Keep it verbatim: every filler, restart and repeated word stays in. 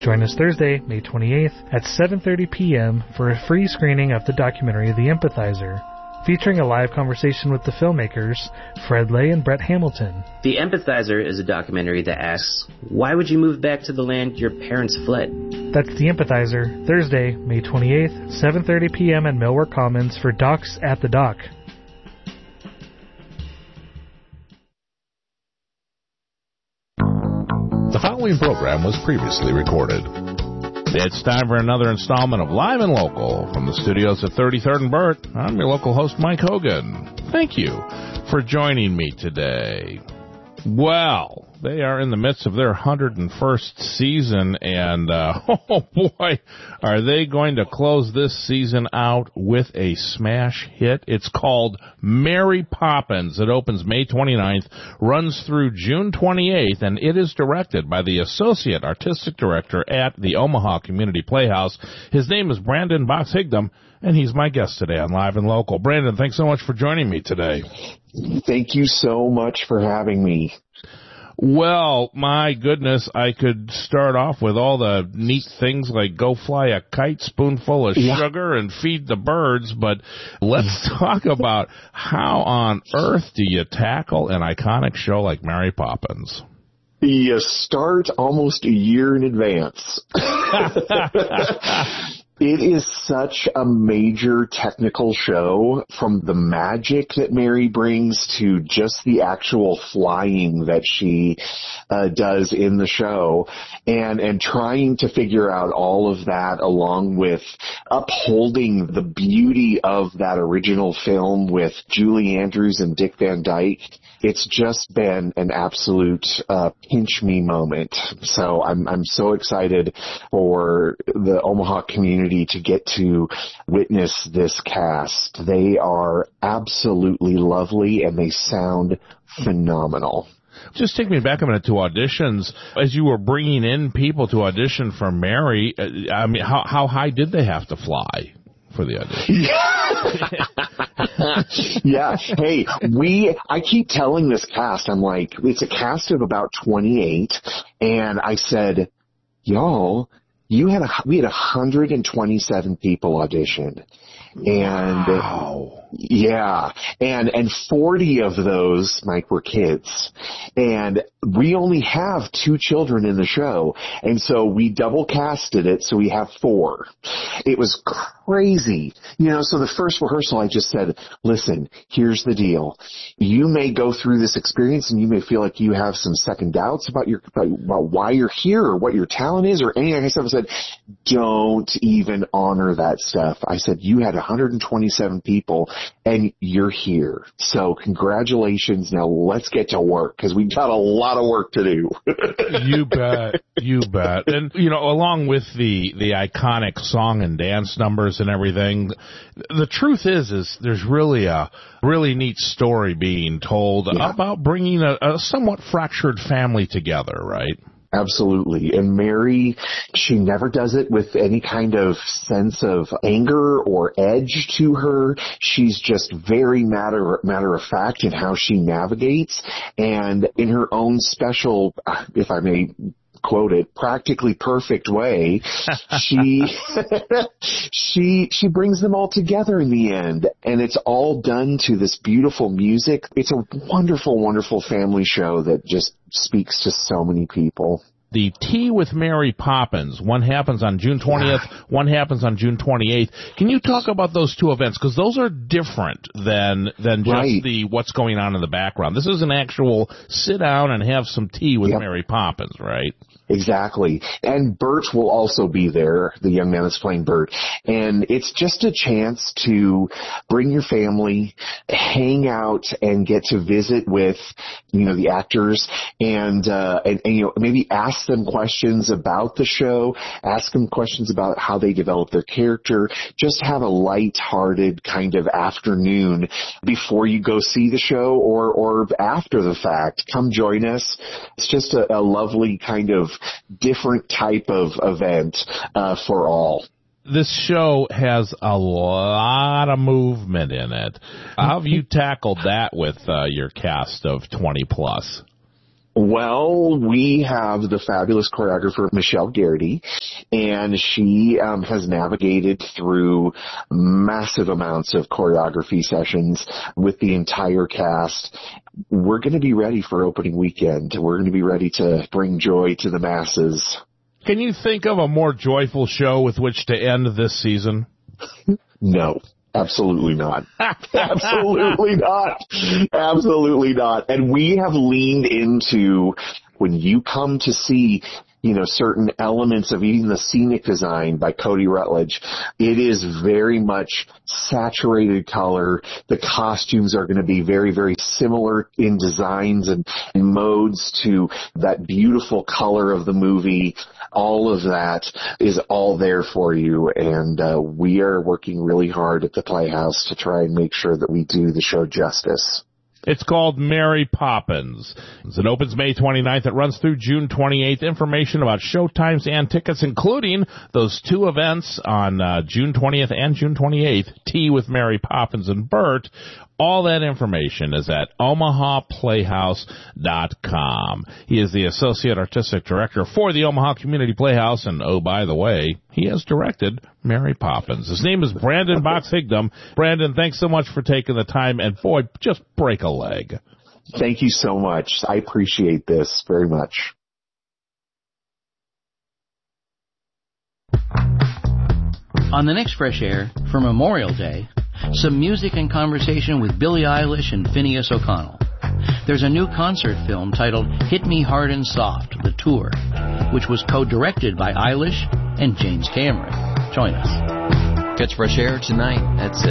Join us Thursday, May twenty-eighth at seven thirty p.m. for a free screening of the documentary The Empathizer, featuring a live conversation with the filmmakers, Fred Lay and Brett Hamilton. The Empathizer is a documentary that asks, why would you move back to the land your parents fled? That's The Empathizer, Thursday, May twenty-eighth, seven thirty p.m. at Millwork Commons for Docs at the Dock. The following program was previously recorded. It's time for another installment of Live and Local from the studios at thirty-third and Burt. I'm your local host, Mike Hogan. Thank you for joining me today. Well, they are in the midst of their one hundred first season, and uh, oh boy, are they going to close this season out with a smash hit. It's called Mary Poppins. It opens May twenty-ninth, runs through June twenty-eighth, and it is directed by the Associate Artistic Director at the Omaha Community Playhouse. His name is Brandon Box-Higdon, and he's my guest today on Live and Local. Brandon, thanks so much for joining me today. Thank you so much for having me. Well, my goodness, I could start off with all the neat things like go fly a kite, spoonful of yeah. sugar, and feed the birds, but let's talk about how on earth do you tackle an iconic show like Mary Poppins? You start almost a year in advance. It is such a major technical show, from the magic that Mary brings to just the actual flying that she uh, does in the show, and and trying to figure out all of that along with upholding the beauty of that original film with Julie Andrews and Dick Van Dyke. It's just been an absolute uh, pinch me moment. So I'm I'm so excited for the Omaha community to get to witness this cast. They are absolutely lovely, and they sound phenomenal. Just take me back a minute to auditions. As you were bringing in people to audition for Mary, I mean, how how high did they have to fly for the audition? Yeah. Hey, we, I keep telling this cast, I'm like, it's a cast of about twenty-eight, and I said, y'all, you had a, we had one hundred twenty-seven people audition. And wow. Yeah, and and forty of those, Mike, were kids, and we only have two children in the show, and so we double casted it, so we have four. It was crazy, you know. So the first rehearsal, I just said, "Listen, here's the deal. You may go through this experience, and you may feel like you have some second doubts about your about why you're here or what your talent is or any of that stuff." I said, "Don't even honor that stuff." I said, "You had one hundred twenty-seven people." And you're here. So congratulations. Now let's get to work, because we've got a lot of work to do. You bet. You bet. And, you know, along with the, the iconic song and dance numbers and everything, the truth is, is there's really a really neat story being told yeah. about bringing a, a somewhat fractured family together, right? Absolutely. And Mary, she never does it with any kind of sense of anger or edge to her. She's just very matter, matter of fact in how she navigates, and in her own special, if I may quote it, practically perfect way, she she she brings them all together in the end, and it's all done to this beautiful music. It's a wonderful, wonderful family show that just speaks to so many people. The Tea with Mary Poppins, one happens on June twentieth, one happens on June twenty-eighth. Can you talk about those two events? Because those are different than than just right. the what's going on in the background. This is an actual sit down and have some tea with yep. Mary Poppins, right? Exactly. And Bert will also be there, the young man that's playing Bert. And it's just a chance to bring your family, hang out, and get to visit with, you know, the actors, and, uh, and, and, you know, maybe ask them questions about the show, ask them questions about how they develop their character, just have a light-hearted kind of afternoon before you go see the show, or, or after the fact. Come join us. It's just a, a lovely kind of different type of event uh, for all. This show has a lot of movement in it. How have you tackled that with uh, your cast of twenty plus? Well, we have the fabulous choreographer Michelle Garrity, and she um, has navigated through massive amounts of choreography sessions with the entire cast. We're going to be ready for opening weekend. We're going to be ready to bring joy to the masses. Can you think of a more joyful show with which to end this season? No. Absolutely not. Absolutely not. Absolutely not. And we have leaned into, when you come to see, you know, certain elements of even the scenic design by Cody Rutledge, it is very much saturated color. The costumes are going to be very, very similar in designs and modes to that beautiful color of the movie. All of that is all there for you, and uh, we are working really hard at the Playhouse to try and make sure that we do the show justice. It's called Mary Poppins. It opens May twenty-ninth. It runs through June twenty-eighth. Information about showtimes and tickets, including those two events on uh, June twentieth and June twenty-eighth, Tea with Mary Poppins and Bert. All that information is at omaha playhouse dot com. He is the Associate Artistic Director for the Omaha Community Playhouse, and oh, by the way, he has directed Mary Poppins. His name is Brandon Box-Higdon. Brandon, thanks so much for taking the time, and boy, just break a leg. Thank you so much. I appreciate this very much. On the next Fresh Air, for Memorial Day, some music and conversation with Billie Eilish and Phineas O'Connell. There's a new concert film titled Hit Me Hard and Soft, The Tour, which was co-directed by Eilish and James Cameron. Join us. Catch Fresh Air tonight at six.